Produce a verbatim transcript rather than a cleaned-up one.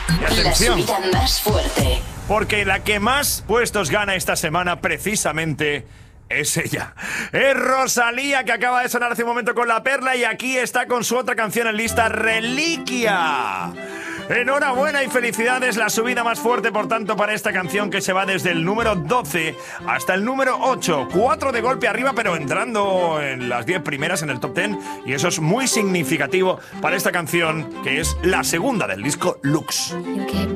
Y atención, La subida más fuerte. porque la que más puestos gana esta semana precisamente es ella. Es Rosalía, que acaba de sonar hace un momento con La Perla, y aquí está con su otra canción en lista, Reliquia. Enhorabuena y felicidades, la subida más fuerte, por tanto, para esta canción, que se va desde el número doce hasta el número ocho. Cuatro de golpe arriba, pero entrando en las diez primeras en el top diez, y eso es muy significativo para esta canción, que es la segunda del disco Lux.